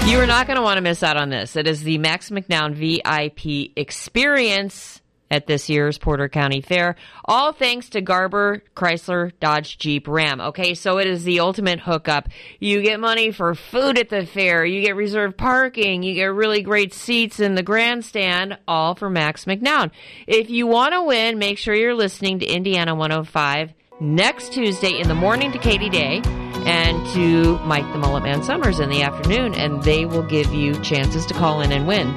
You are not going to want to miss out on this. It is the Max McNown VIP experience at this year's Porter County Fair, all thanks to Garber, Chrysler, Dodge, Jeep, Ram. Okay, so it is the ultimate hookup. You get money for food at the fair, you get reserved parking, you get really great seats in the grandstand, all for Max McNown. If you want to win, make sure you're listening to Indiana 105 next Tuesday in the morning to Katie Day and to Mike the Mullet Man Summers in the afternoon, and they will give you chances to call in and win.